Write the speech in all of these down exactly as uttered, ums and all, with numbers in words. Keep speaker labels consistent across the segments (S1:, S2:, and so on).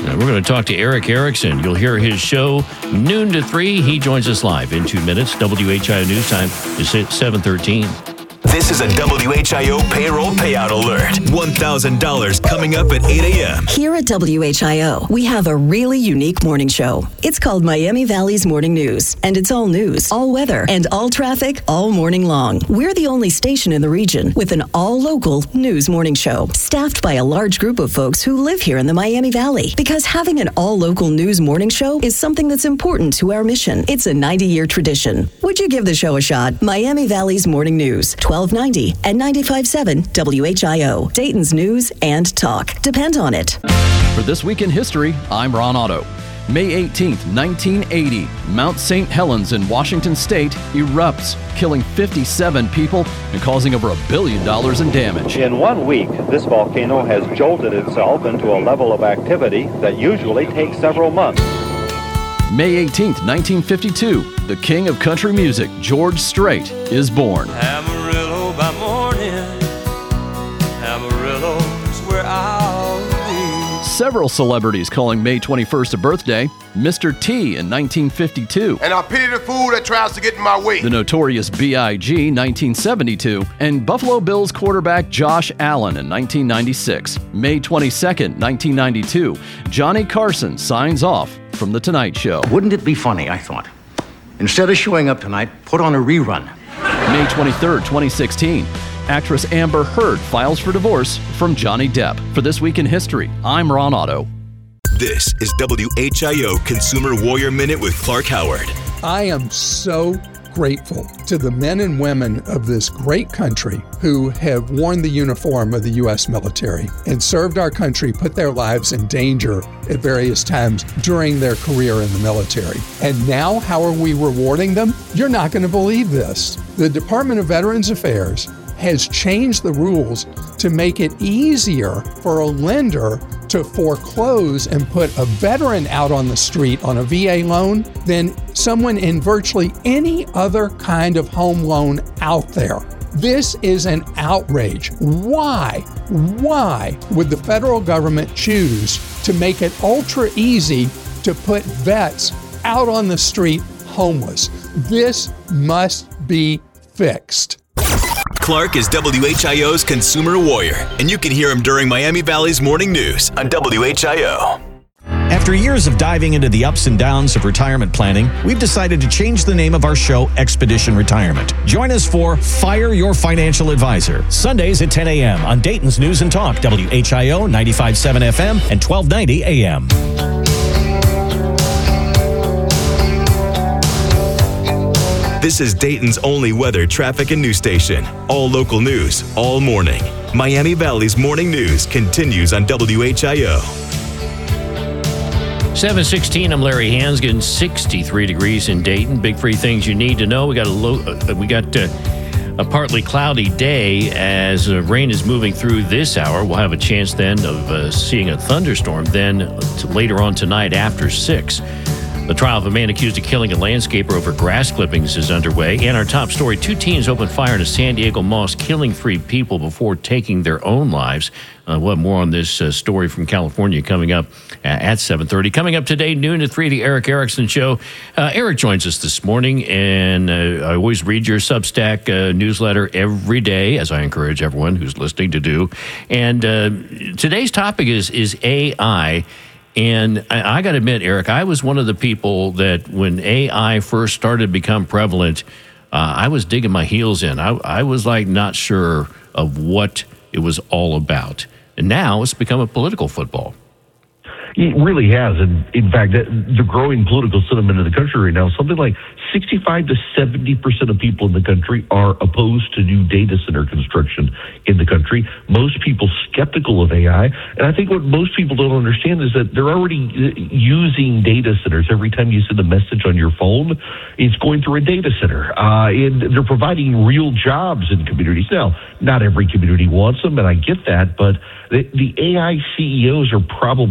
S1: Uh, we're going to talk to Erick Erickson. You'll hear his show noon to three. He joins us live in two minutes. W H I O News Time is at seven thirteen.
S2: This is a W H I O payroll payout alert. one thousand dollars coming up at eight a.m.
S3: Here at W H I O, we have a really unique morning show. It's called Miami Valley's Morning News, and it's all news, all weather, and all traffic all morning long. We're the only station in the region with an all-local news morning show, staffed by a large group of folks who live here in the Miami Valley. Because having an all-local news morning show is something that's important to our mission. It's a ninety-year tradition. Would you give the show a shot? Miami Valley's Morning News, twelve ninety and ninety-five point seven W H I O. Dayton's news and talk. Depend on it.
S4: For This Week in History, I'm Ron Otto. May eighteenth, nineteen eighty, Mount Saint Helens in Washington State erupts, killing fifty-seven people and causing over a billion dollars in damage.
S5: In one week, this volcano has jolted itself into a level of activity that usually takes several months.
S4: May eighteenth, nineteen fifty-two, the king of country music, George Strait, is born.
S6: Amarillo by morning, Amarillo's where I'll be.
S4: Several celebrities calling May twenty-first a birthday. Mister T in nineteen fifty-two.
S7: And I pity the fool that tries to get in my way.
S4: The Notorious B I G nineteen seventy-two. And Buffalo Bills quarterback Josh Allen in nineteen ninety-six. May twenty-second, nineteen ninety-two, Johnny Carson signs off from The Tonight Show.
S8: Wouldn't it be funny, I thought, instead of showing up tonight, put on a rerun.
S4: May twenty-third, twenty sixteen, actress Amber Heard files for divorce from Johnny Depp. For This Week in History, I'm Ron Otto.
S2: This is W H I O Consumer Warrior Minute with Clark Howard.
S9: I am so grateful to the men and women of this great country who have worn the uniform of the U S military and served our country, put their lives in danger at various times during their career in the military. And now, how are we rewarding them? You're not going to believe this. The Department of Veterans Affairs has changed the rules to make it easier for a lender to foreclose and put a veteran out on the street on a V A loan than someone in virtually any other kind of home loan out there. This is an outrage. Why? Why would the federal government choose to make it ultra easy to put vets out on the street homeless? This must be fixed.
S2: Clark is W H I O's Consumer Warrior, and you can hear him during Miami Valley's Morning News on W H I O.
S10: After years of diving into the ups and downs of retirement planning, we've decided to change the name of our show, Expedition Retirement. Join us for Fire Your Financial Advisor, Sundays at ten a.m. on Dayton's News and Talk, W H I O ninety-five point seven F M and twelve ninety A M.
S2: This is Dayton's only weather, traffic, and news station. All local news, all morning. Miami Valley's Morning News continues on W H I O.
S1: seven sixteen, I'm Larry Hansgen, sixty-three degrees in Dayton. Big free things you need to know. We got a low, uh, we got uh, a partly cloudy day as uh, rain is moving through this hour. We'll have a chance then of uh, seeing a thunderstorm then uh, to later on tonight after six. The trial of a man accused of killing a landscaper over grass clippings is underway. And our top story, two teens opened fire in a San Diego mosque, killing three people before taking their own lives. Uh, we'll have more on this uh, story from California coming up uh, at seven thirty. Coming up today, noon to three, the Erick Erickson Show. Uh, Erick joins us this morning, and uh, I always read your Substack uh, newsletter every day, as I encourage everyone who's listening to do. And uh, today's topic is, is A I. And I, I got to admit, Erick, I was one of the people that when A I first started to become prevalent, uh, I was digging my heels in. I, I was like not sure of what it was all about. And now it's become a political football.
S11: It really has. And in fact, the growing political sentiment in the country right now, something like sixty-five to seventy percent of people in the country are opposed to new data center construction in the country. Most people skeptical of A I. And I think what most people don't understand is that they're already using data centers. Every time you send a message on your phone, it's going through a data center. Uh, and they're providing real jobs in communities. Now, not every community wants them, and I get that, but the, the A I C E Os are probably the, the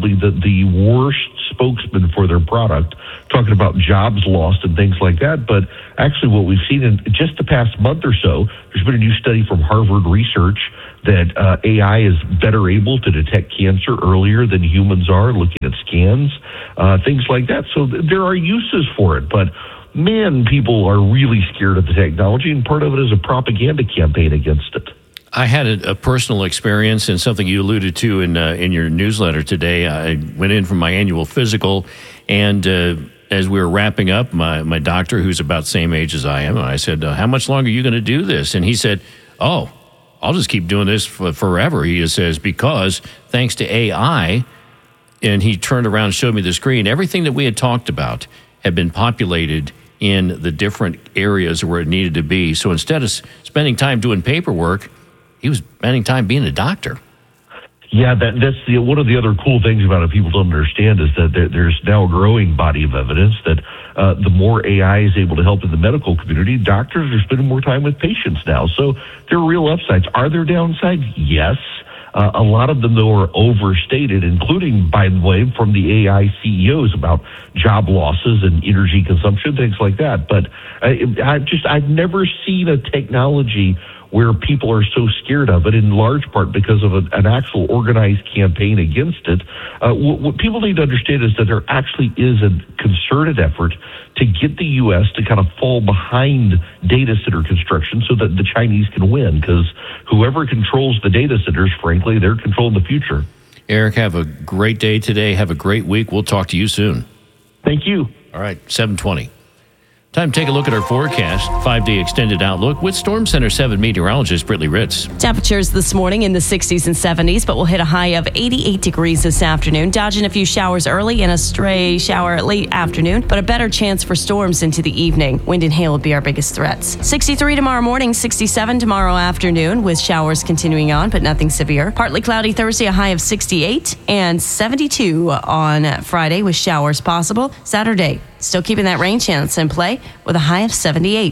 S11: the worst spokesman for their product, talking about jobs lost and things like that. But actually what we've seen in just the past month or so, there's been a new study from Harvard Research that uh, A I is better able to detect cancer earlier than humans are, looking at scans, uh, things like that. So th- there are uses for it, but man, people are really scared of the technology, and part of it is a propaganda campaign against it.
S1: I had a, a personal experience, and something you alluded to in uh, in your newsletter today. I went in for my annual physical, and uh, as we were wrapping up, my, my doctor, who's about the same age as I am, I said, uh, how much longer are you going to do this? And he said, oh, I'll just keep doing this for forever. He says, because thanks to A I, and he turned around and showed me the screen, everything that we had talked about had been populated in the different areas where it needed to be. So instead of spending time doing paperwork, he was spending time being a doctor.
S11: Yeah, that, that's the, one of the other cool things about it people don't understand is that there, there's now a growing body of evidence that uh, the more A I is able to help in the medical community, doctors are spending more time with patients now. So there are real upsides. Are there downsides? Yes. Uh, a lot of them, though, are overstated, including, by the way, from the A I C E Os about job losses and energy consumption, things like that. But I, I just, I've never seen a technology where people are so scared of it, in large part because of a, an actual organized campaign against it. Uh, what, what people need to understand is that there actually is a concerted effort to get the U S to kind of fall behind data center construction so that the Chinese can win, because whoever controls the data centers, frankly, they're controlling the future.
S1: Eric, have a great day today. Have a great week. We'll talk to you soon.
S11: Thank you.
S1: All right, seven twenty. Time to take a look at our forecast. Five-day extended outlook with Storm Center seven meteorologist Brittany Ritz.
S12: Temperatures this morning in the sixties and seventies, but we'll hit a high of eighty-eight degrees this afternoon. Dodging a few showers early and a stray shower late afternoon, but a better chance for storms into the evening. Wind and hail will be our biggest threats. sixty-three tomorrow morning, sixty-seven tomorrow afternoon, with showers continuing on, but nothing severe. Partly cloudy Thursday, a high of sixty-eight, and seventy-two on Friday with showers possible. Saturday, still keeping that rain chance in play with a high of seventy-eight.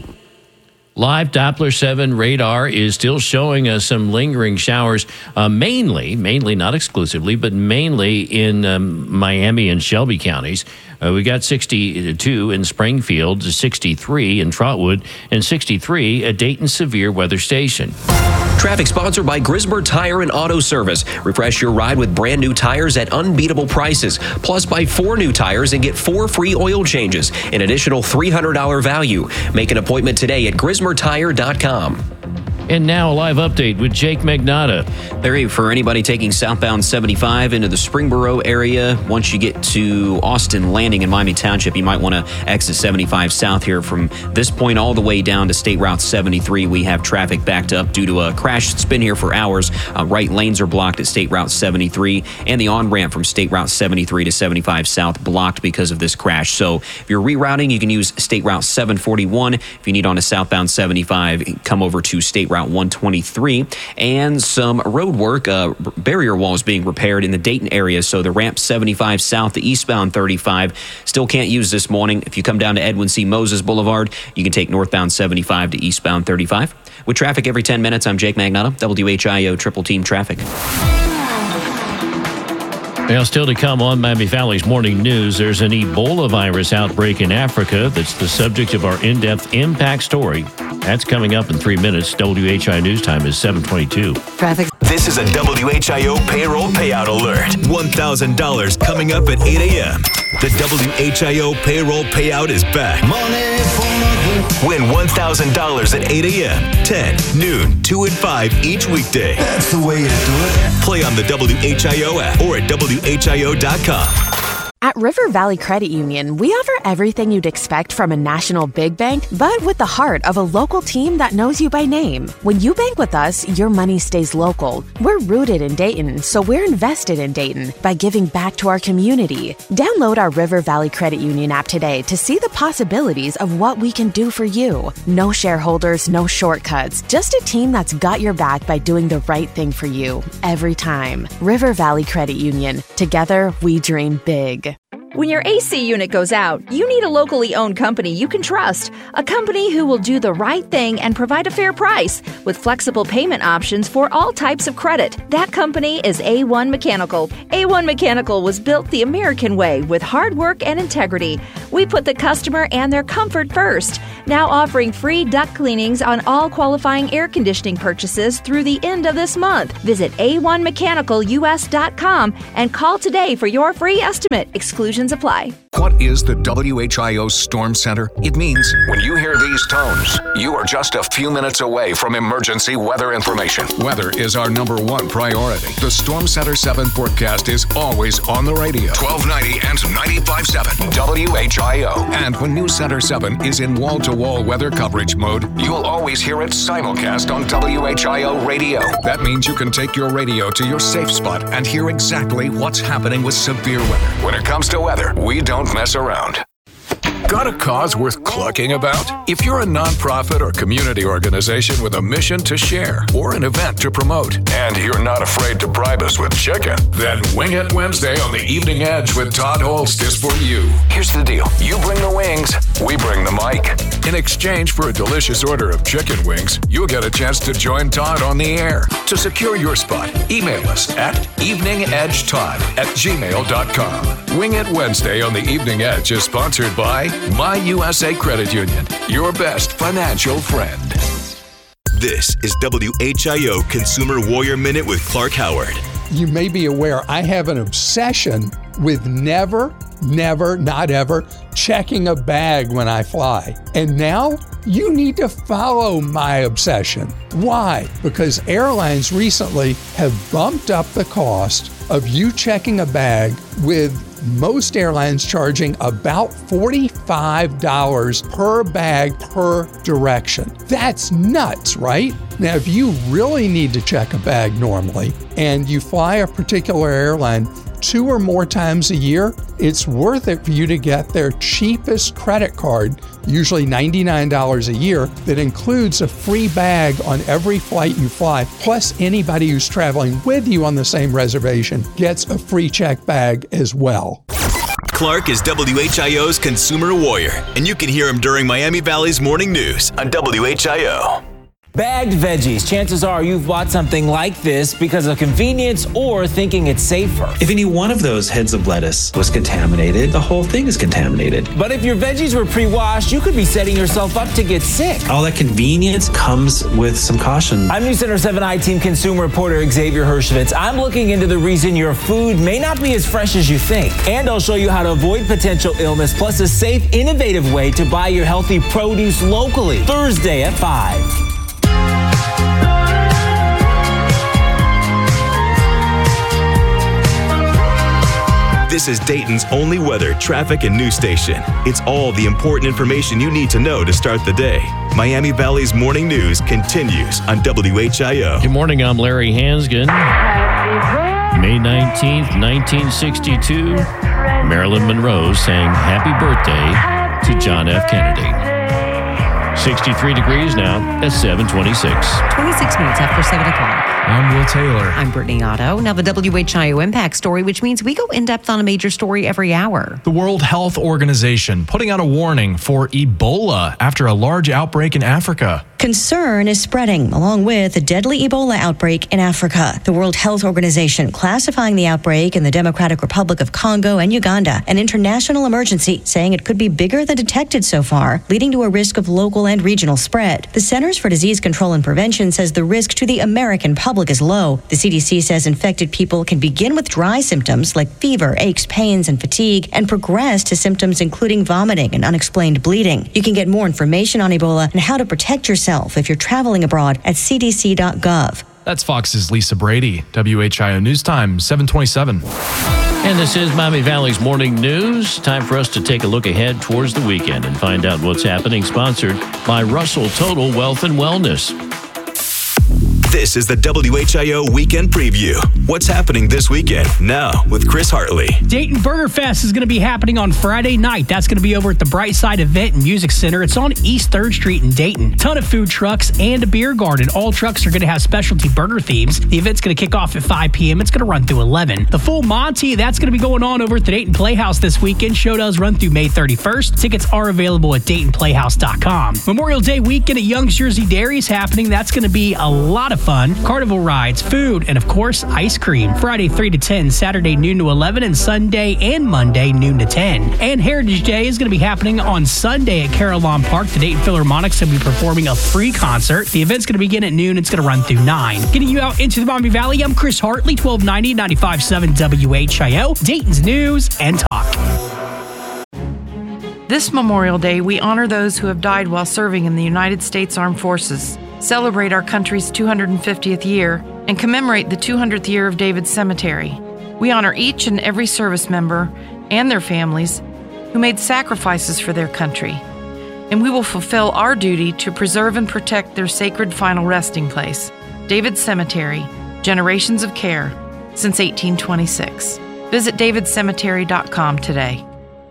S1: Live Doppler seven radar is still showing us some lingering showers, uh, mainly, mainly, not exclusively, but mainly in um, Miami and Shelby counties. Uh, we got sixty-two in Springfield, sixty-three in Trotwood, and sixty-three at Dayton Severe Weather Station.
S13: Traffic sponsored by Grismer Tire and Auto Service. Refresh your ride with brand new tires at unbeatable prices. Plus, buy four new tires and get four free oil changes, an additional three hundred dollars value. Make an appointment today at grismer tire dot com.
S1: And now a live update with Jake Magnotta.
S14: Larry, for anybody taking southbound seventy-five into the Springboro area, once you get to Austin Landing in Miami Township, you might want to exit seventy-five south here. From this point all the way down to State Route seventy-three, we have traffic backed up due to a crash that's been here for hours. Uh, right lanes are blocked at State Route seventy-three, and the on-ramp from State Route seventy-three to seventy-five south blocked because of this crash. So if you're rerouting, you can use State Route seven forty-one. If you need on a southbound seventy-five, come over to State Route one twenty-three, and some road work, uh, barrier walls being repaired in the Dayton area, so the ramp seventy-five south to eastbound thirty-five still can't use this morning. If you come down to Edwin C. Moses Boulevard, you can take northbound seventy-five to eastbound thirty-five. With traffic every ten minutes, I'm Jake Magnotta, W H I O Triple Team Traffic.
S1: Now, still to come on Miami Valley's Morning News, there's an Ebola virus outbreak in Africa that's the subject of our in-depth impact story. That's coming up in three minutes. W H I News Time is seven twenty-two.
S3: Traffic.
S2: This is a W H I O payroll payout alert. one thousand dollars coming up at eight a.m. The W H I O payroll payout is back. Money for nothing. Win one thousand dollars at eight a.m., ten, noon, two, and five each weekday. That's the way to do it. Play on the W H I O app or at W H I O dot com.
S15: At River Valley Credit Union, we offer everything you'd expect from a national big bank, but with the heart of a local team that knows you by name. When you bank with us, your money stays local. We're rooted in Dayton, so we're invested in Dayton by giving back to our community. Download our River Valley Credit Union app today to see the possibilities of what we can do for you. No shareholders, no shortcuts, just a team that's got your back by doing the right thing for you every time. River Valley Credit Union. Together, we dream big.
S16: When your A C unit goes out, you need a locally owned company you can trust. A company who will do the right thing and provide a fair price with flexible payment options for all types of credit. That company is A one Mechanical. A one Mechanical was built the American way with hard work and integrity. We put the customer and their comfort first. Now offering free duct cleanings on all qualifying air conditioning purchases through the end of this month. Visit A one mechanical U S dot com and call today for your free estimate. Exclusions apply.
S17: What is the W H I O Storm Center? It means when you hear these tones, you are just a few minutes away from emergency weather information. Weather is our number one priority. The Storm Center seven forecast is always on the radio. twelve ninety and ninety-five point seven W H I O. And when News Center seven is in wall-to-wall weather coverage mode, you'll always hear it simulcast on W H I O radio. That means you can take your radio to your safe spot and hear exactly what's happening with severe weather. When it comes to weather, we don't mess around. Got a cause worth clucking about? If you're a nonprofit or community organization with a mission to share or an event to promote, and you're not afraid to bribe us with chicken, then Wing It Wednesday on the Evening Edge with Todd Holst is for you. Here's the deal. You bring the wings, we bring the mic. In exchange for a delicious order of chicken wings, you'll get a chance to join Todd on the air. To secure your spot, email us at eveningedgetodd at gmail dot com. Wing It Wednesday on the Evening Edge is sponsored by My U S A Credit Union, your best financial friend.
S2: This is W H I O Consumer Warrior Minute with Clark Howard.
S9: You may be aware I have an obsession with never, never, not ever checking a bag when I fly. And now you need to follow my obsession. Why? Because airlines recently have bumped up the cost of you checking a bag, with most airlines charging about forty-five dollars per bag per direction. That's nuts, right? Now, if you really need to check a bag normally and you fly a particular airline two or more times a year, it's worth it for you to get their cheapest credit card, usually ninety-nine dollars a year, that includes a free bag on every flight you fly. Plus, anybody who's traveling with you on the same reservation gets a free check bag as well.
S2: Clark is W H I O's Consumer Warrior, and you can hear him during Miami Valley's Morning News on W H I O.
S18: Bagged veggies. Chances are you've bought something like this because of convenience or thinking it's safer.
S19: If any one of those heads of lettuce was contaminated, the whole thing is contaminated.
S18: But if your veggies were pre-washed, you could be setting yourself up to get sick.
S19: All that convenience comes with some caution.
S18: I'm News Center seven I-Team consumer reporter Xavier Hershevitz. I'm looking into the reason your food may not be as fresh as you think. And I'll show you how to avoid potential illness, plus a safe, innovative way to buy your healthy produce locally. Thursday at five.
S2: This is Dayton's only weather, traffic, and news station. It's all the important information you need to know to start the day. Miami Valley's Morning News continues on W H I O.
S1: Good morning, I'm Larry Hansgen. May nineteenth, nineteen sixty-two, Marilyn Monroe sang happy birthday to John F. Kennedy. sixty-three degrees now at seven twenty-six.
S20: twenty-six minutes after seven o'clock.
S21: I'm Will Taylor.
S20: I'm Brittany Otto. Now the W H I O Impact Story, which means we go in-depth on a major story every hour.
S21: The World Health Organization putting out a warning for Ebola after a large outbreak in Africa.
S22: Concern is spreading, along with a deadly Ebola outbreak in Africa. The World Health Organization classifying the outbreak in the Democratic Republic of Congo and Uganda an international emergency, saying it could be bigger than detected so far, leading to a risk of local and regional spread. The Centers for Disease Control and Prevention says the risk to the American public is low. The C D C says infected people can begin with dry symptoms like fever, aches, pains, and fatigue, and progress to symptoms including vomiting and unexplained bleeding. You can get more information on Ebola and how to protect yourself if you're traveling abroad at c d c dot gov.
S21: That's Fox's Lisa Brady. W H I O News Time, seven twenty-seven.
S1: And this is Miami Valley's Morning News. Time for us to take a look ahead towards the weekend and find out what's happening. Sponsored by Russell Total Wealth and Wellness.
S2: This is the W H I O Weekend Preview. What's happening this weekend? Now with Chris Hartley.
S5: Dayton Burger Fest is going to be happening on Friday night. That's going to be over at the Brightside Event and Music Center. It's on East third Street in Dayton. Ton of food trucks and a beer garden. All trucks are going to have specialty burger themes. The event's going to kick off at five p.m. It's going to run through eleven. The full Monty, that's going to be going on over at the Dayton Playhouse this weekend. Show does run through May thirty-first. Tickets are available at Dayton Playhouse dot com. Memorial Day weekend at Young's Jersey Dairy is happening. That's going to be a lot of fun. Carnival rides, food, and of course, ice cream. Friday three to ten, Saturday noon to eleven, and Sunday and Monday noon to ten. And Heritage Day is going to be happening on Sunday at Carillon Park. The Dayton Philharmonic's going to be performing a free concert. The event's going to begin at noon. It's going to run through nine. Getting you out into the Maumee Valley, I'm Chris Hartley, twelve ninety, ninety-five point seven W H I O, Dayton's News and Talk.
S6: This Memorial Day, we honor those who have died while serving in the United States Armed Forces, celebrate our country's two hundred fiftieth year, and commemorate the two hundredth year of David's Cemetery. We honor each and every service member and their families who made sacrifices for their country, and we will fulfill our duty to preserve and protect their sacred final resting place, David's Cemetery, generations of care since eighteen twenty-six. Visit david cemetery dot com today.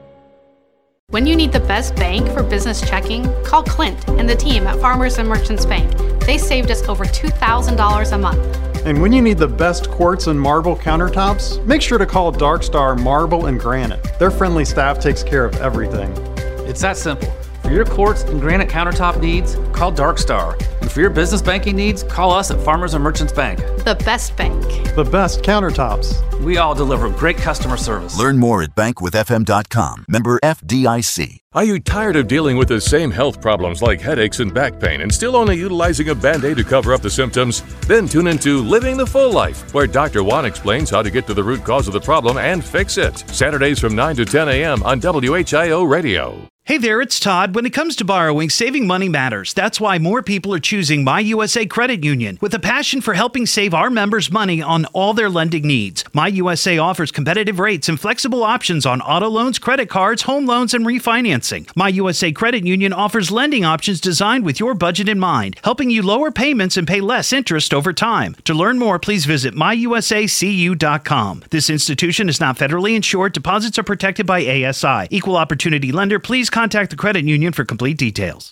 S23: When you need the best bank for business checking, call Clint and the team at Farmers and Merchants Bank. They saved us over two thousand dollars a month.
S24: And when you need the best quartz and marble countertops, make sure to call Dark Star Marble and Granite. Their friendly staff takes care of everything.
S25: It's that simple. For your quartz and granite countertop needs, call Dark Star. And for your business banking needs, call us at Farmers and Merchants Bank.
S23: The best bank.
S24: The best countertops.
S25: We all deliver great customer service.
S26: Learn more at bank with f m dot com. Member F D I C.
S27: Are you tired of dealing with the same health problems like headaches and back pain and still only utilizing a Band-Aid to cover up the symptoms? Then tune into Living the Full Life, where Doctor Juan explains how to get to the root cause of the problem and fix it. Saturdays from nine to ten a.m. on W H I O Radio.
S28: Hey there, it's Todd. When it comes to borrowing, saving money matters. That's why more people are choosing My U S A Credit Union. With a passion for helping save our members money on all their lending needs, My U S A offers competitive rates and flexible options on auto loans, credit cards, home loans, and refinancing. My U S A Credit Union offers lending options designed with your budget in mind, helping you lower payments and pay less interest over time. To learn more, please visit my u s a c u dot com. This institution is not federally insured. Deposits are protected by A S I. Equal opportunity lender. Please contact the credit union for complete details.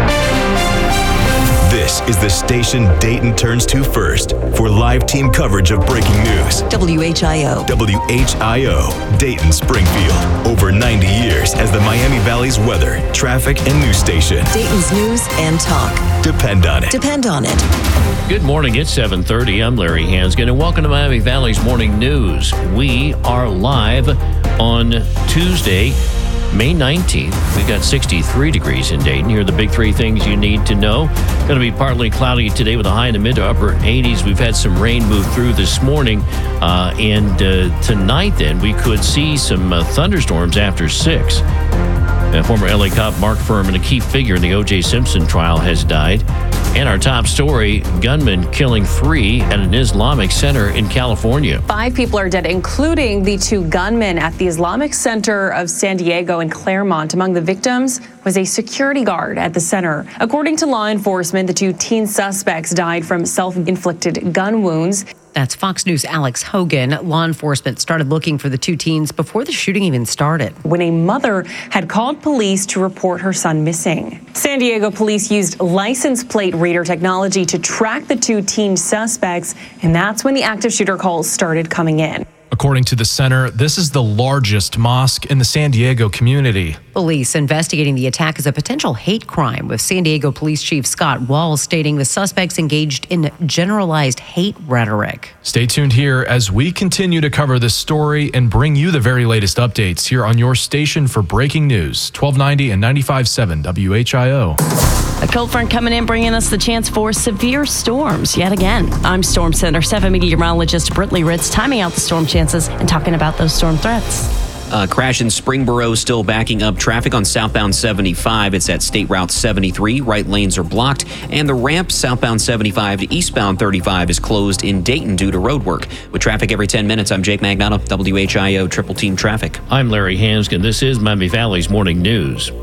S2: This is the station Dayton turns to first for live team coverage of breaking news.
S3: W H I O.
S2: W H I O, Dayton Springfield. Over ninety years as the Miami Valley's weather, traffic, and news station.
S3: Dayton's News and Talk.
S2: Depend on it.
S3: Depend on it.
S1: Good morning. It's seven thirty. I'm Larry Hansgen, and welcome to Miami Valley's Morning News. We are live on Tuesday, May nineteenth. We got sixty-three degrees in Dayton. Here are the big three things you need to know. Going to be partly cloudy today with a high in the mid to upper eighties. We've had some rain move through this morning. Uh, and uh, tonight, then, we could see some uh, thunderstorms after six. Uh, former L A cop Mark Furman, a key figure in the O J Simpson trial, has died. And our top story, gunman killing three at an Islamic center in California.
S29: Five people are dead, including the two gunmen at the Islamic Center of San Diego in Claremont. Among the victims was a security guard at the center. According to law enforcement, the two teen suspects died from self-inflicted gun wounds.
S20: That's Fox News' Alex Hogan. Law enforcement started looking for the two teens before the shooting even started.
S29: When a mother had called police to report her son missing. San Diego police used license plate reader technology to track the two teen suspects, and that's when the active shooter calls started coming in.
S21: According to the center, this is the largest mosque in the San Diego community.
S20: Police investigating the attack as a potential hate crime, with San Diego Police Chief Scott Walls stating the suspects engaged in generalized hate rhetoric.
S21: Stay tuned here as we continue to cover this story and bring you the very latest updates here on your station for breaking news, twelve ninety and ninety-five point seven W H I O.
S12: A cold front coming in, bringing us the chance for severe storms yet again. I'm Storm Center seven meteorologist Britley Ritz, timing out the storm chances and talking about those storm threats.
S13: Uh, crash in Springboro still backing up traffic on southbound seventy-five. It's at State Route seventy-three. Right lanes are blocked, and the ramp southbound seventy-five to eastbound thirty-five is closed in Dayton due to road work. With traffic every ten minutes, I'm Jake Magnato, W H I O Triple Team Traffic.
S1: I'm Larry Hansgen. This is Miami Valley's Morning News.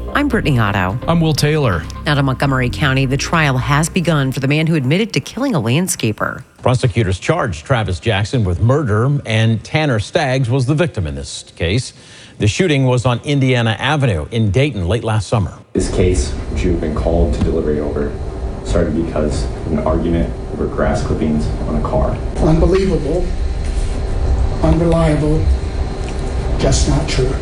S20: I'm Brittany Otto.
S21: I'm Will Taylor.
S20: Out of Montgomery County, the trial has begun for the man who admitted to killing a landscaper.
S4: Prosecutors charged Travis Jackson with murder, and Tanner Staggs was the victim in this case. The shooting was on Indiana Avenue in Dayton late last summer.
S7: This case, which you've been called to delivery over, started because of an argument over grass clippings on a car.
S8: Unbelievable, unreliable, just not true.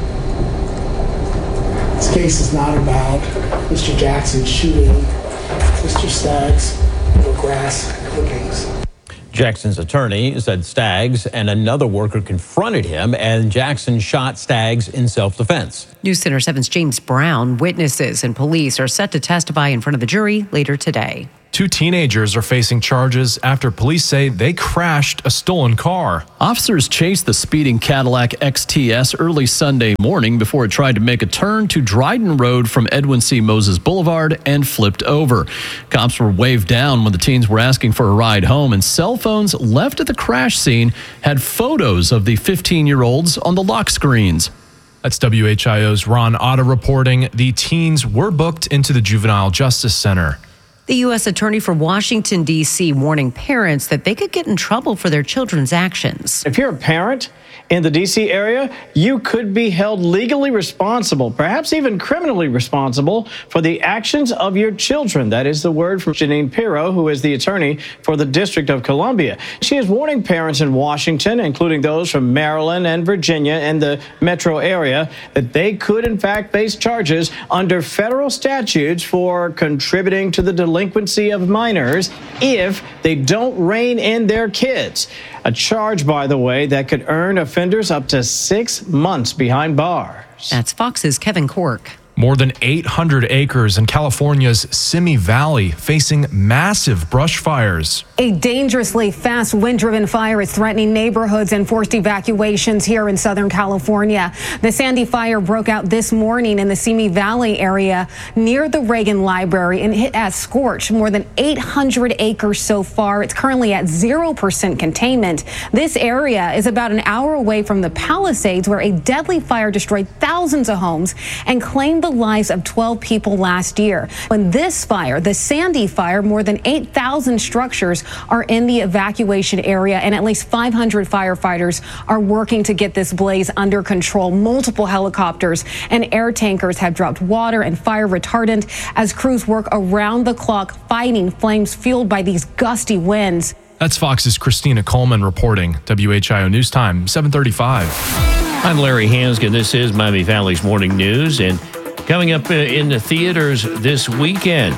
S8: This case is not about Mister Jackson shooting Mister Staggs over grass clippings.
S4: Jackson's attorney said Staggs and another worker confronted him, and Jackson shot Staggs in self-defense.
S20: News Center seven's James Brown. Witnesses and police are set to testify in front of the jury later today.
S21: Two teenagers are facing charges after police say they crashed a stolen car.
S10: Officers chased the speeding Cadillac X T S early Sunday morning before it tried to make a turn to Dryden Road from Edwin C. Moses Boulevard and flipped over. Cops were waved down when the teens were asking for a ride home, and cell phones left at the crash scene had photos of the fifteen-year-olds on the lock screens.
S21: That's W H I O's Ron Otta reporting. The teens were booked into the Juvenile Justice Center.
S20: The U S Attorney for Washington, D C warning parents that they could get in trouble for their children's actions.
S11: If you're a parent in the D C area, you could be held legally responsible, perhaps even criminally responsible, for the actions of your children. That is the word from Jeanine Pirro, who is the attorney for the District of Columbia. She is warning parents in Washington, including those from Maryland and Virginia and the metro area, that they could in fact face charges under federal statutes for contributing to the delinquency of minors if they don't rein in their kids. A charge, by the way, that could earn offenders up to six months behind bars.
S20: That's Fox's Kevin Cork.
S21: More than eight hundred acres in California's Simi Valley facing massive brush fires.
S14: A dangerously fast wind-driven fire is threatening neighborhoods and forced evacuations here in Southern California. The Sandy fire broke out this morning in the Simi Valley area near the Reagan Library, and it has scorched more than eight hundred acres so far. It's currently at zero percent containment. This area is about an hour away from the Palisades, where a deadly fire destroyed thousands of homes and claimed the lives of twelve people last year. When this fire, the Sandy fire, more than eight thousand structures are in the evacuation area, and at least five hundred firefighters are working to get this blaze under control. Multiple helicopters and air tankers have dropped water and fire retardant as crews work around the clock fighting flames fueled by these gusty winds.
S21: That's Fox's Christina Coleman reporting. W H I O News Time, seven thirty-five.
S1: I'm Larry Hansgen. This is Miami Valley's Morning News, and coming up in the theaters this weekend,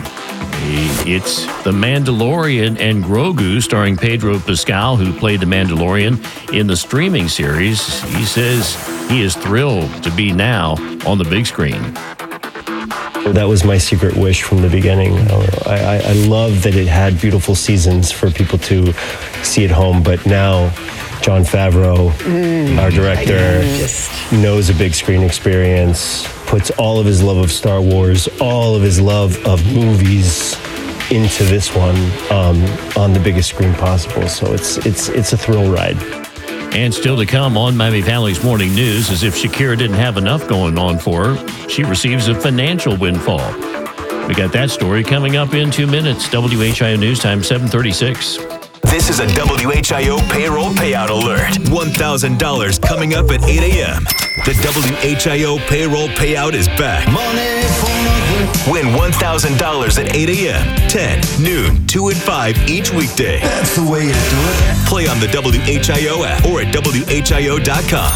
S1: it's The Mandalorian and Grogu, starring Pedro Pascal, who played the Mandalorian in the streaming series. He says he is thrilled to be now on the big screen.
S15: That was my secret wish from the beginning. I, I, I love that it had beautiful seasons for people to see at home, but now Jon Favreau, mm, our director, just knows a big screen experience, puts all of his love of Star Wars, all of his love of movies into this one um, on the biggest screen possible. So it's it's it's a thrill ride.
S1: And still to come on Miami Valley's Morning News, as if Shakira didn't have enough going on for her, she receives a financial windfall. We got that story coming up in two minutes. W H I O News Time, seven thirty-six.
S2: This is a W H I O payroll payout alert. one thousand dollars coming up at eight a.m. The W H I O payroll payout is back. Money for nothing. Win one thousand dollars at eight a.m., ten, noon, two, and five each weekday. That's the way to do it. Play on the W H I O app or at W H I O dot com.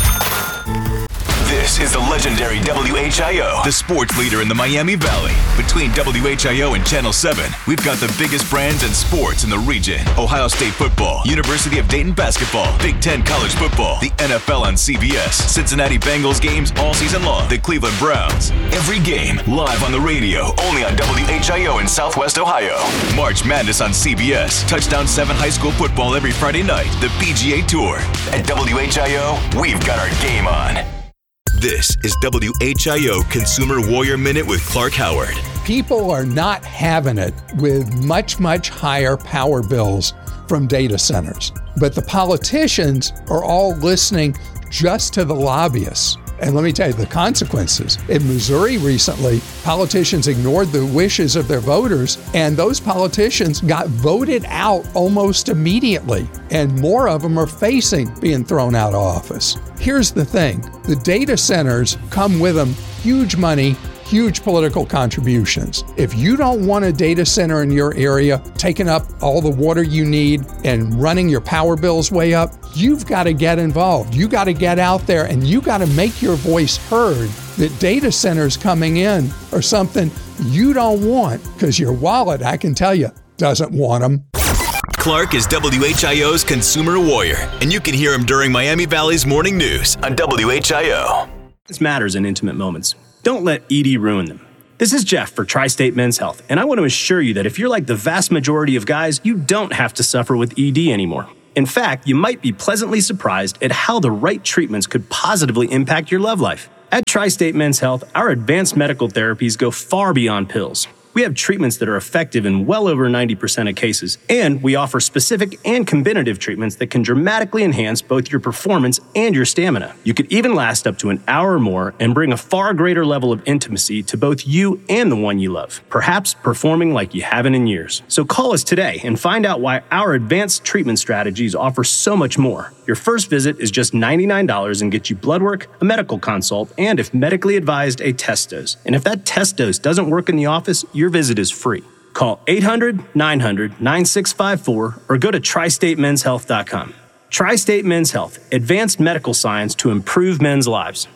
S2: This is the legendary W H I O, the sports leader in the Miami Valley. Between W H I O and Channel seven, we've got the biggest brands and sports in the region. Ohio State football, University of Dayton basketball, Big Ten college football, the N F L on C B S, Cincinnati Bengals games all season long, the Cleveland Browns. Every game live on the radio, only on W H I O in Southwest Ohio. March Madness on C B S, Touchdown seven high school football every Friday night, the P G A Tour. At W H I O, we've got our game on. This is W H I O Consumer Warrior Minute with Clark Howard.
S9: People are not having it with much, much higher power bills from data centers. But the politicians are all listening just to the lobbyists. And let me tell you the consequences. In Missouri recently, politicians ignored the wishes of their voters, and those politicians got voted out almost immediately. And more of them are facing being thrown out of office. Here's the thing. The data centers come with them huge money, huge political contributions. If you don't want a data center in your area taking up all the water you need and running your power bills way up, you've got to get involved. You got to get out there and you got to make your voice heard that data centers coming in are something you don't want because your wallet, I can tell you, doesn't want them.
S2: Clark is W H I O's consumer warrior, and you can hear him during Miami Valley's morning news on W H I O.
S5: This matters in intimate moments. Don't let E D ruin them. This is Jeff for Tri-State Men's Health, and I want to assure you that if you're like the vast majority of guys, you don't have to suffer with E D anymore. In fact, you might be pleasantly surprised at how the right treatments could positively impact your love life. At Tri-State Men's Health, our advanced medical therapies go far beyond pills. We have treatments that are effective in well over ninety percent of cases, and we offer specific and combinative treatments that can dramatically enhance both your performance and your stamina. You could even last up to an hour or more and bring a far greater level of intimacy to both you and the one you love, perhaps performing like you haven't in years. So call us today and find out why our advanced treatment strategies offer so much more. Your first visit is just ninety-nine dollars and gets you blood work, a medical consult, and if medically advised, a test dose. And if that test dose doesn't work in the office, your visit is free. Call eight hundred, nine hundred, nine six five four or go to tri state men's health dot com. Tri-State Men's Health, advanced medical science to improve men's lives.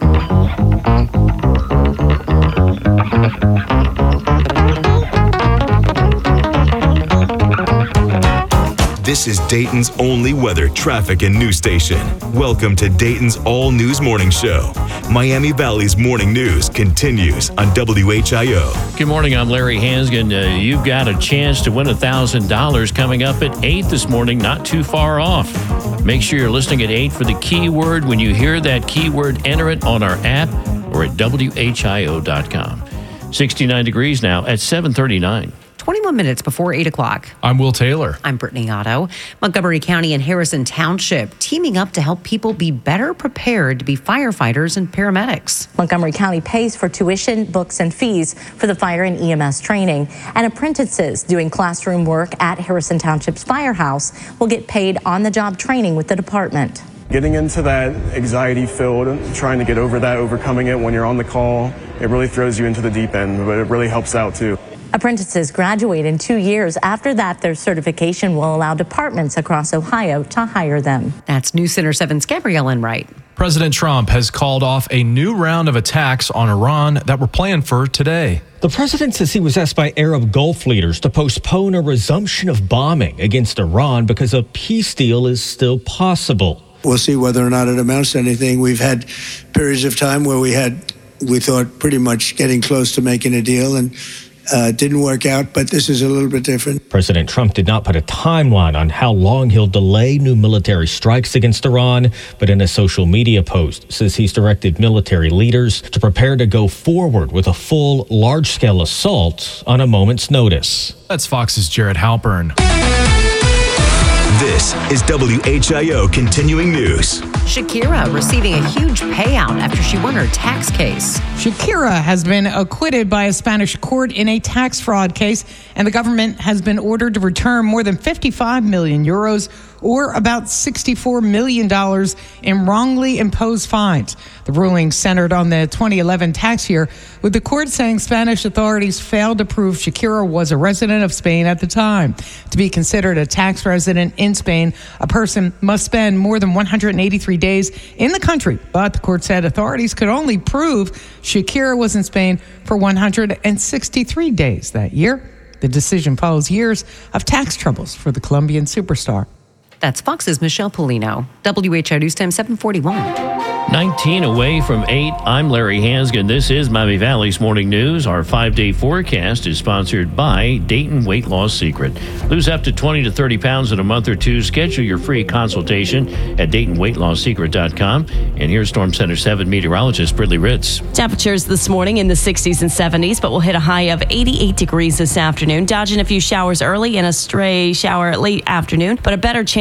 S2: This is Dayton's only weather, traffic, and news station. Welcome to Dayton's All News Morning Show. Miami Valley's morning news continues on W H I O.
S1: Good morning, I'm Larry Hansgen. Uh, you've got a chance to win one thousand dollars coming up at eight this morning, not too far off. Make sure you're listening at eight for the keyword. When you hear that keyword, enter it on our app or at W H I O dot com. sixty-nine degrees now at seven thirty-nine.
S20: twenty-one minutes before eight o'clock.
S21: I'm Will Taylor.
S20: I'm Brittany Otto. Montgomery County and Harrison Township teaming up to help people be better prepared to be firefighters and paramedics.
S6: Montgomery County pays for tuition, books, and fees for the fire and E M S training. And apprentices doing classroom work at Harrison Township's firehouse will get paid on-the-job training with the department.
S16: Getting into that anxiety field, trying to get over that, overcoming it when you're on the call, it really throws you into the deep end, but it really helps out too.
S6: Apprentices graduate in two years. After that, their certification will allow departments across Ohio to hire them.
S20: That's News Center seven's Gabrielle Enright.
S21: President Trump has called off a new round of attacks on Iran that were planned for today.
S17: The president says he was asked by Arab Gulf leaders to postpone a resumption of bombing against Iran because a peace deal is still possible.
S18: We'll see whether or not it amounts to anything. We've had periods of time where we had, we thought pretty much getting close to making a deal, and Uh, didn't work out, but this is a little bit different.
S17: President Trump did not put a timeline on how long he'll delay new military strikes against Iran, but in a social media post says he's directed military leaders to prepare to go forward with a full, large-scale assault on a moment's notice.
S21: That's Fox's Jared Halpern.
S2: This is W H I O Continuing News.
S20: Shakira receiving a huge payout after she won her tax case.
S19: Shakira has been acquitted by a Spanish court in a tax fraud case, and the government has been ordered to return more than fifty-five million euros, or about sixty-four million dollars in wrongly imposed fines. The ruling centered on the twenty eleven tax year, with the court saying Spanish authorities failed to prove Shakira was a resident of Spain at the time. To be considered a tax resident in Spain, a person must spend more than one hundred eighty-three days in the country, but the court said authorities could only prove Shakira was in Spain for one hundred sixty-three days that year. The decision follows years of tax troubles for the Colombian superstar.
S20: That's Fox's Michelle Polino. W H I News Time seven forty-one.
S1: nineteen away from eight. I'm Larry Hansgen. This is Miami Valley's Morning News. Our five-day forecast is sponsored by Dayton Weight Loss Secret. Lose up to twenty to thirty pounds in a month or two. Schedule your free consultation at Dayton Weight Loss Secret dot com. And here's Storm Center seven meteorologist Brittany Ritz.
S12: Temperatures this morning in the sixties and seventies, but we'll hit a high of eighty-eight degrees this afternoon. Dodging a few showers early and a stray shower late afternoon, but a better chance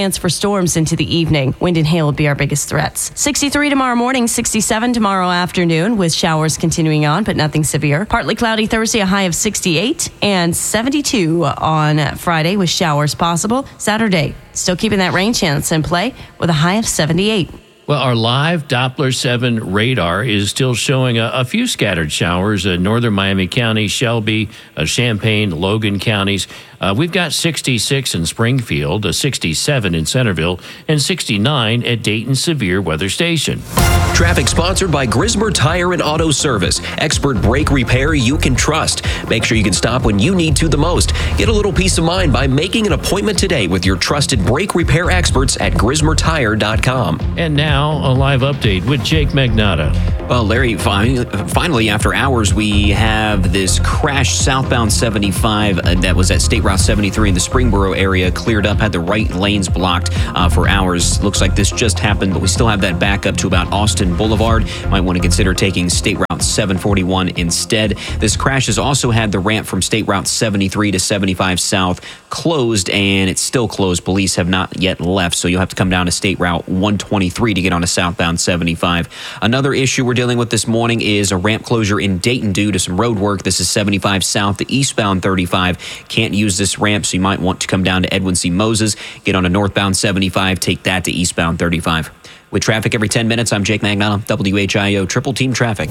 S12: chance for storms into the evening. Wind and hail will be our biggest threats. sixty-three tomorrow morning, sixty-seven tomorrow afternoon, with showers continuing on, but nothing severe. Partly cloudy Thursday, a high of sixty-eight, and seventy-two on Friday with showers possible. Saturday, still keeping that rain chance in play with a high of seventy-eight.
S1: Well, our live Doppler seven radar is still showing a, a few scattered showers in northern Miami County, Shelby, uh, Champaign, Logan counties. Uh, we've got sixty-six in Springfield, a sixty-seven in Centerville, and sixty-nine at Dayton Severe Weather Station.
S13: Traffic sponsored by Grismer Tire and Auto Service. Expert brake repair you can trust. Make sure you can stop when you need to the most. Get a little peace of mind by making an appointment today with your trusted brake repair experts at grismer tire dot com.
S1: And now, a live update with Jake Magnotta.
S3: Well, Larry, finally, after hours, we have this crash southbound seventy-five uh, that was at State Route seventy-three in the Springboro area cleared up, had the right lanes blocked uh, for hours. Looks like this just happened, but we still have that back up to about Austin Boulevard. Might want to consider taking State Route seven forty-one instead. This crash has also had the ramp from State Route seventy-three to seventy-five South closed, and it's still closed. Police have not yet left, so you'll have to come down to State Route one twenty-three to get on a southbound seventy-five. Another issue we're dealing with this morning is a ramp closure in Dayton due to some road work. This is seventy-five South to eastbound thirty-five. Can't use this ramp, so you might want to come down to Edwin C. Moses, get on a northbound seventy-five, take that to eastbound thirty-five. With traffic every ten minutes, I'm Jake Magnotta, W H I O Triple Team Traffic.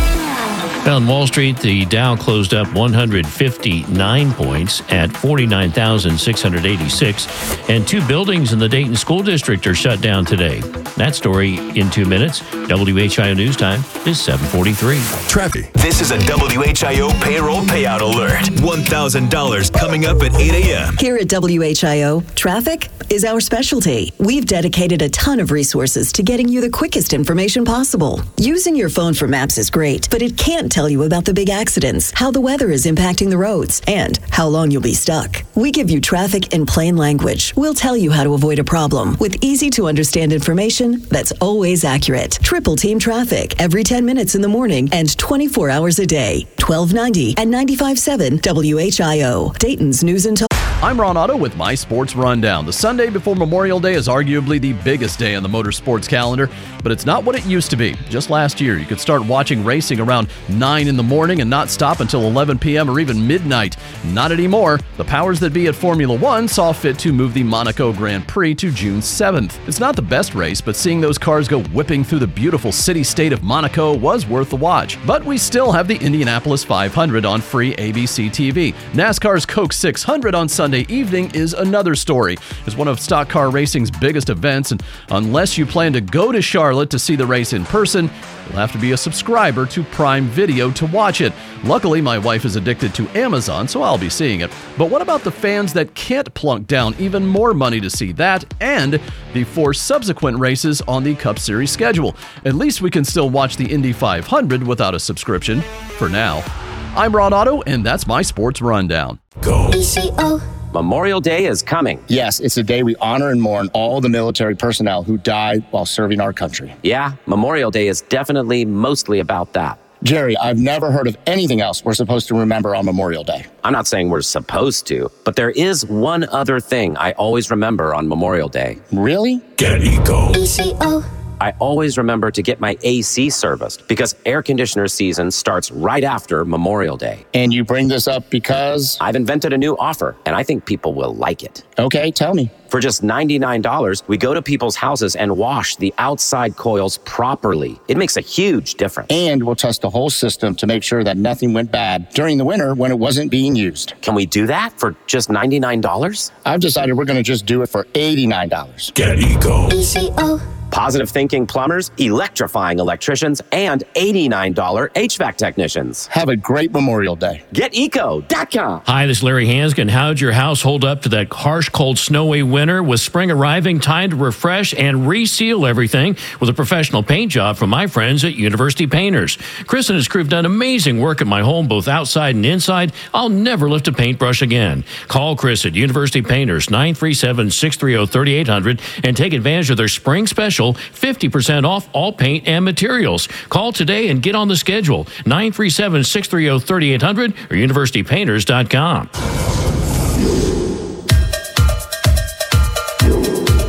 S1: On Wall Street, the Dow closed up one hundred fifty-nine points at forty-nine thousand six hundred eighty-six, and two buildings in the Dayton School District are shut down today. That story in two minutes. W H I O News Time is seven forty-three.
S2: Traffic. This is a W H I O payroll payout alert. one thousand dollars coming up at eight a.m.
S22: Here at W H I O, traffic is our specialty. We've dedicated a ton of resources to getting you the quickest information possible. Using your phone for maps is great, but it can't tell you about the big accidents, how the weather is impacting the roads, and how long you'll be stuck. We give you traffic in plain language. We'll tell you how to avoid a problem with easy to understand information that's always accurate. Triple Team Traffic every ten minutes in the morning and twenty-four hours a day. twelve ninety and ninety-five point seven W H I O, Dayton's News and Talk.
S10: I'm Ron Otto with my Sports Rundown. The Sunday before Memorial Day is arguably the biggest day on the motorsports calendar, but it's not what it used to be. Just last year, you could start watching racing around nine in the morning and not stop until eleven p.m. or even midnight. Not anymore. The powers that be at Formula One saw fit to move the Monaco Grand Prix to June seventh. It's not the best race, but seeing those cars go whipping through the beautiful city-state of Monaco was worth the watch. But we still have the Indianapolis five hundred on free A B C T V. NASCAR's Coke six hundred on Sunday evening is another story. It's one of stock car racing's biggest events, and unless you plan to go to Charlotte to see the race in person, you'll have to be a subscriber to Prime Video to watch it. Luckily, my wife is addicted to Amazon, so I'll be seeing it. But what about the fans that can't plunk down even more money to see that and the four subsequent races on the Cup Series schedule? At least we can still watch the Indy five hundred without a subscription, for now. I'm Ron Otto, and that's my Sports Rundown.
S2: Go.
S23: E C O. Memorial Day is coming.
S24: Yes, it's a day we honor and mourn all the military personnel who died while serving our country.
S23: Yeah, Memorial Day is definitely mostly about that.
S24: Jerry, I've never heard of anything else we're supposed to remember on Memorial Day.
S23: I'm not saying we're supposed to, but there is one other thing I always remember on Memorial Day.
S24: Really?
S2: Get Eco.
S23: E C O. I always remember to get my A C serviced because air conditioner season starts right after Memorial Day.
S24: And you bring this up because?
S23: I've invented a new offer, and I think people will like it.
S24: Okay, tell me.
S23: For just ninety-nine dollars, we go to people's houses and wash the outside coils properly. It makes a huge difference.
S24: And we'll test the whole system to make sure that nothing went bad during the winter when it wasn't being used.
S23: Can we do that for just ninety-nine dollars?
S24: I've decided we're going to just do it for eighty-nine dollars.
S2: Get Eco.
S23: E C O. Positive thinking plumbers, electrifying electricians, and eighty-nine dollars H V A C technicians.
S24: Have a great Memorial Day.
S23: Get eco dot com.
S1: Hi, this is Larry Hanskin. How'd your house hold up to that harsh, cold, snowy winter? With spring arriving, time to refresh and reseal everything with a professional paint job from my friends at University Painters. Chris and his crew have done amazing work at my home, both outside and inside. I'll never lift a paintbrush again. Call Chris at University Painters, nine three seven, six three zero, three eight zero zero, and take advantage of their spring special, fifty percent off all paint and materials. Call today and get on the schedule, nine three seven, six three zero, three eight zero zero or university painters dot com.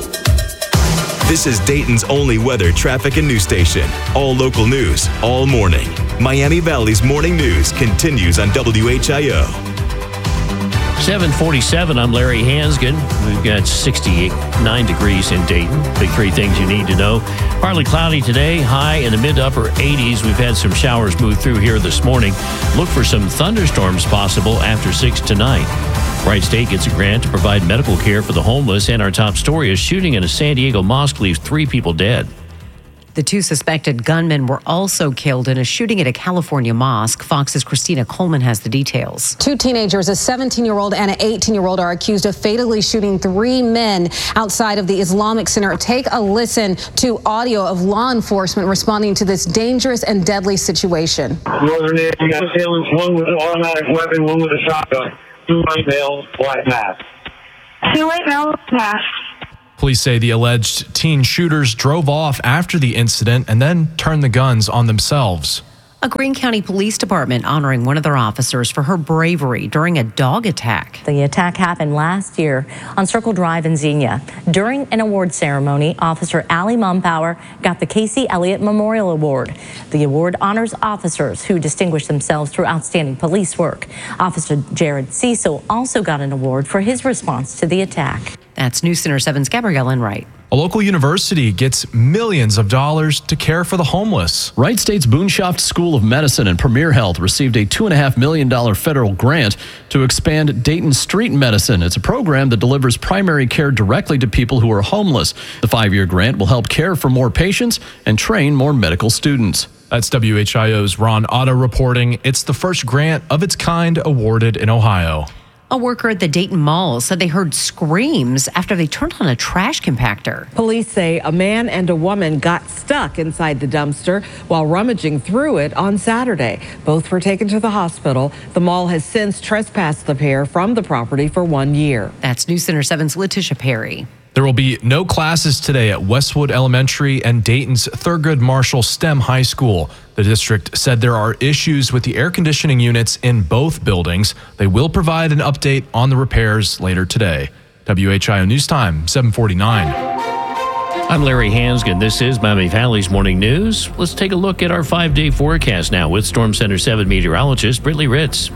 S2: This is Dayton's only weather, traffic, and news station. All local news, all morning. Miami Valley's morning news continues on W H I O.
S1: seven forty-seven, I'm Larry Hansgen. We've got sixty-nine degrees in Dayton. Big three things you need to know. Partly cloudy today, high in the mid to upper eighties. We've had some showers move through here this morning. Look for some thunderstorms possible after six tonight. Wright State gets a grant to provide medical care for the homeless. And our top story is shooting in a San Diego mosque leaves three people dead.
S20: The two suspected gunmen were also killed in a shooting at a California mosque. Fox's Christina Coleman has the details.
S14: Two teenagers, a seventeen-year-old and an eighteen-year-old, are accused of fatally shooting three men outside of the Islamic Center. Take a listen to audio of law enforcement responding to this dangerous and deadly situation.
S4: Northern Indiana assailants, one with an automatic weapon, one with a shotgun. Two white males, black masks.
S7: Two white males, masks.
S21: Police say the alleged teen shooters drove off after the incident and then turned the guns on themselves.
S20: A Greene County Police Department honoring one of their officers for her bravery during a dog attack.
S6: The attack happened last year on Circle Drive in Xenia. During an award ceremony, Officer Allie Mumpower got the Casey Elliott Memorial Award. The award honors officers who distinguish themselves through outstanding police work. Officer Jared Cecil also got an award for his response to the attack.
S20: That's News Center seven's Gabrielle Enright.
S21: A local university gets millions of dollars to care for the homeless.
S10: Wright State's Boonshoft School of Medicine and Premier Health received a two point five million dollars federal grant to expand Dayton Street Medicine. It's a program that delivers primary care directly to people who are homeless. The five-year grant will help care for more patients and train more medical students.
S21: That's W H I O's Ron Otto reporting. It's the first grant of its kind awarded in Ohio.
S20: A worker at the Dayton Mall said they heard screams after they turned on a trash compactor.
S8: Police say a man and a woman got stuck inside the dumpster while rummaging through it on Saturday. Both were taken to the hospital. The mall has since trespassed the pair from the property for one year.
S20: That's News Center seven's Letitia Perry.
S21: There will be no classes today at Westwood Elementary and Dayton's Thurgood Marshall STEM High School. The district said there are issues with the air conditioning units in both buildings. They will provide an update on the repairs later today. W H I O News Time, seven forty-nine.
S1: I'm Larry Hansgen. This is Miami Valley's Morning News. Let's take a look at our five-day forecast now with Storm Center seven meteorologist Brittany Ritz.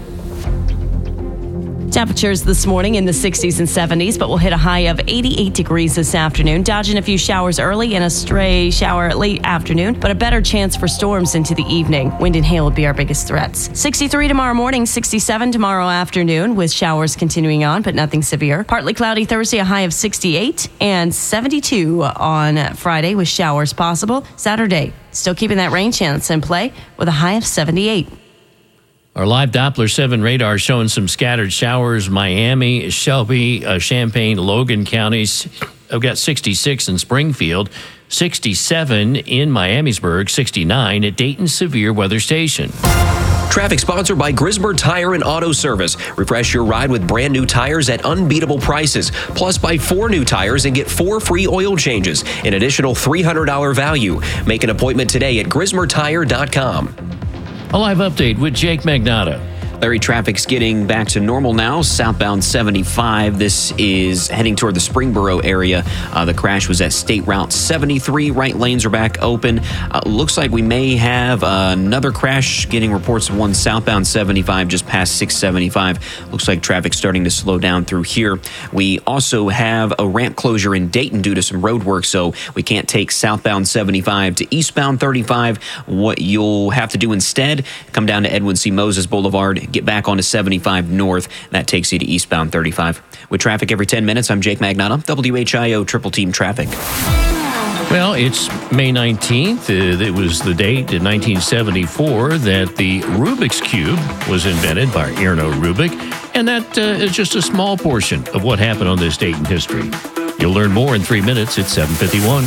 S12: Temperatures this morning in the sixties and seventies, but we'll hit a high of eighty-eight degrees this afternoon. Dodging a few showers early and a stray shower late afternoon, but a better chance for storms into the evening. Wind and hail will be our biggest threats. sixty-three tomorrow morning, sixty-seven tomorrow afternoon, with showers continuing on, but nothing severe. Partly cloudy Thursday, a high of sixty-eight, and seventy-two on Friday with showers possible. Saturday, still keeping that rain chance in play with a high of seventy-eight.
S1: Our live Doppler seven radar showing some scattered showers. Miami, Shelby, uh, Champaign, Logan counties. I've got sixty-six in Springfield, sixty-seven in Miamisburg, sixty-nine at Dayton Severe Weather Station.
S13: Traffic sponsored by Grismer Tire and Auto Service. Refresh your ride with brand new tires at unbeatable prices. Plus, buy four new tires and get four free oil changes. An additional three hundred dollars value. Make an appointment today at grismer tire dot com.
S1: A live update with Jake Magnotta.
S3: Larry, traffic's getting back to normal now. Southbound seventy-five. This is heading toward the Springboro area. Uh, the crash was at State Route seventy-three. Right lanes are back open. Uh, looks like we may have uh, another crash. Getting reports of one southbound seventy-five just past six seventy-five. Looks like traffic's starting to slow down through here. We also have a ramp closure in Dayton due to some road work, so we can't take southbound seventy-five to eastbound thirty-five. What you'll have to do instead, come down to Edwin C. Moses Boulevard, get back onto seventy-five north. That takes you to eastbound thirty-five. With traffic every ten minutes, I'm Jake Magnotta, W H I O Triple Team Traffic.
S1: Well, it's May nineteenth. Uh, it was the date in nineteen seventy-four that the Rubik's Cube was invented by Erno Rubik, and that uh, is just a small portion of what happened on this date in history. You'll learn more in three minutes at seven fifty-one.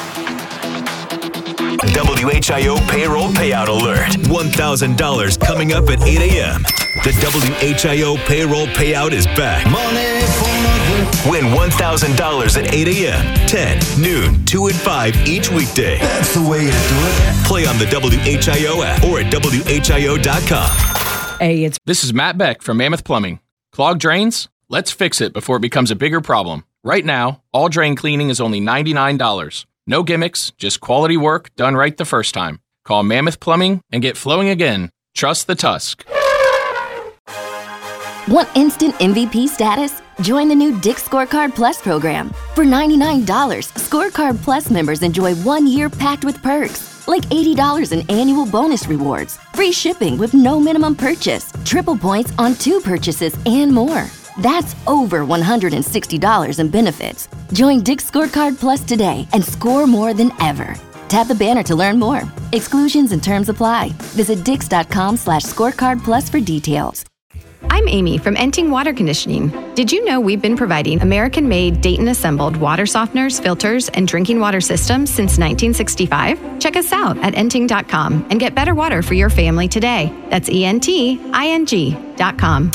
S2: W H I O Payroll Payout Alert. one thousand dollars coming up at eight a.m. The W H I O Payroll Payout is back. Money for Win one thousand dollars at eight a.m., ten, noon, two, and five each weekday. That's the way to do it. Play on the W H I O app or at W H I O dot com.
S11: Hey, it's This is Matt Beck from Mammoth Plumbing. Clogged drains? Let's fix it before it becomes a bigger problem. Right now, all drain cleaning is only ninety-nine dollars. No gimmicks, just quality work done right the first time. Call Mammoth Plumbing and get flowing again. Trust the Tusk.
S5: Want instant M V P status? Join the new Dick's Scorecard Plus program. For ninety-nine dollars, Scorecard Plus members enjoy one year packed with perks, like eighty dollars in annual bonus rewards, free shipping with no minimum purchase, triple points on two purchases, and more. That's over one hundred sixty dollars in benefits. Join Dick's Scorecard Plus today and score more than ever. Tap the banner to learn more. Exclusions and terms apply. Visit dix.com slash scorecard plus for details.
S9: I'm Amy from Enting Water Conditioning. Did you know we've been providing American-made, Dayton-assembled water softeners, filters, and drinking water systems since nineteen sixty-five? Check us out at enting dot com and get better water for your family today. That's E N T I N G dot com.